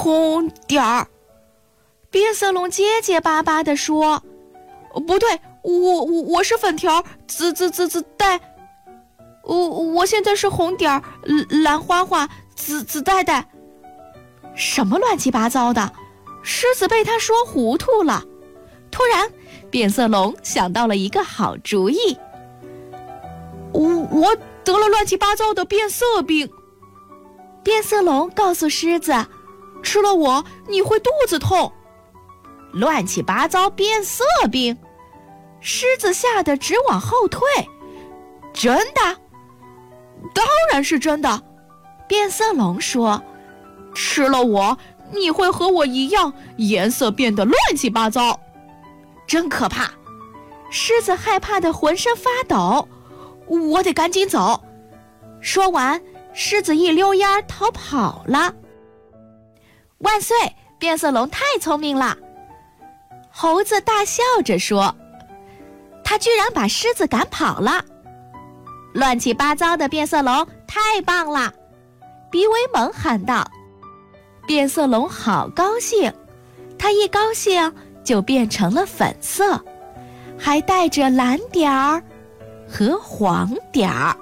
红点儿。变色龙结结巴巴地说：“不对，我是粉条，紫带。我现在是红点儿，蓝花花，紫带带。”什么乱七八糟的！狮子被他说糊涂了。突然，变色龙想到了一个好主意。我得了乱七八糟的变色病。变色龙告诉狮子，吃了我你会肚子痛。乱七八糟变色病，狮子吓得直往后退。真的？当然是真的。变色龙说，吃了我你会和我一样颜色变得乱七八糟。真可怕。狮子害怕得浑身发抖。我得赶紧走。说完，狮子一溜烟逃跑了。万岁，变色龙太聪明了。猴子大笑着说，他居然把狮子赶跑了。乱七八糟的变色龙太棒了，比威蒙喊道。变色龙好高兴，他一高兴就变成了粉色，还带着蓝点儿和黄点儿。